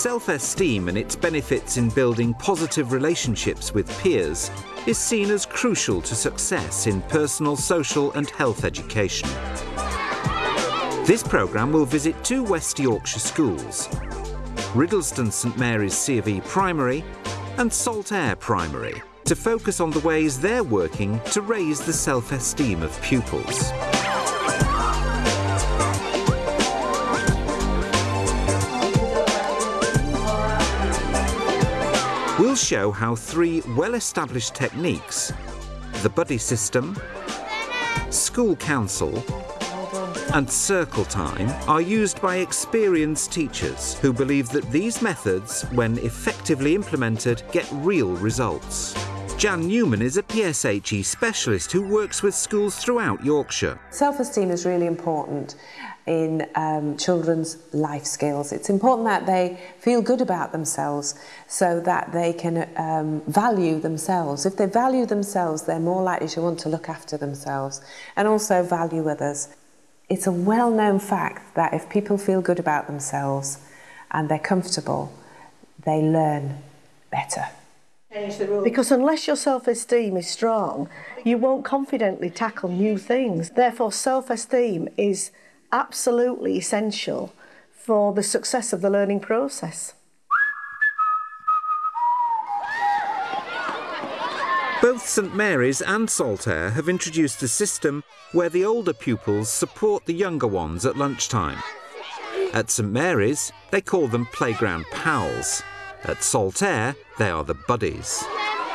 Self-esteem and its benefits in building positive relationships with peers is seen as crucial to success in personal, social and health education. This programme will visit 2 West Yorkshire schools, Riddleston St Mary's C of E Primary and Saltaire Primary, to focus on the ways they're working to raise the self-esteem of pupils. We'll show how 3 well-established techniques, the buddy system, school council and circle time, are used by experienced teachers who believe that these methods, when effectively implemented, get real results. Jan Newman is a PSHE specialist who works with schools throughout Yorkshire. Self-esteem is really important in children's life skills. It's important that they feel good about themselves so that they can value themselves. If they value themselves, they're more likely to want to look after themselves and also value others. It's a well-known fact that if people feel good about themselves and they're comfortable, they learn better. Because unless your self-esteem is strong, you won't confidently tackle new things. Therefore, self-esteem is absolutely essential for the success of the learning process. Both St Mary's and Saltaire have introduced a system where the older pupils support the younger ones at lunchtime. At St Mary's, they call them playground pals. At Saltaire, they are the buddies.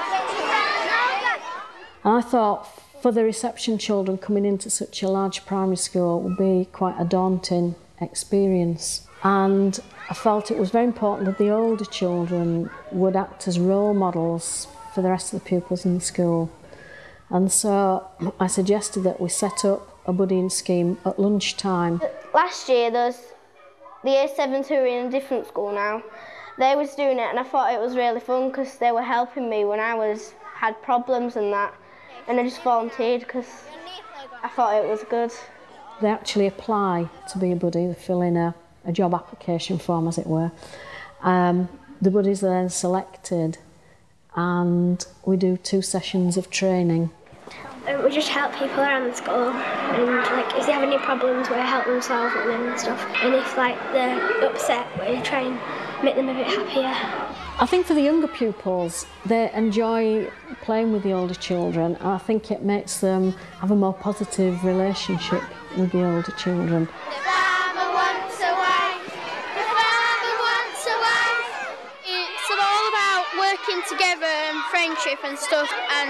I thought for the reception children coming into such a large primary school would be quite a daunting experience. And I felt it was very important that the older children would act as role models for the rest of the pupils in the school. And so I suggested that we set up a buddying scheme at lunchtime. Last year there was the Year 7s who are in a different school now. They was doing it and I thought it was really fun because they were helping me when I had problems and that. And I just volunteered because I thought it was good. They actually apply to be a buddy, they fill in a job application form, as it were. The buddies are then selected and we do 2 sessions of training. We just help people around the school and if they have any problems we help them solve them and stuff. And if they're upset we try and make them a bit happier. I think for the younger pupils, they enjoy playing with the older children and I think it makes them have a more positive relationship with the older children. The farmer wants a wife, the farmer wants a wife. It's all about working together and friendship and stuff. And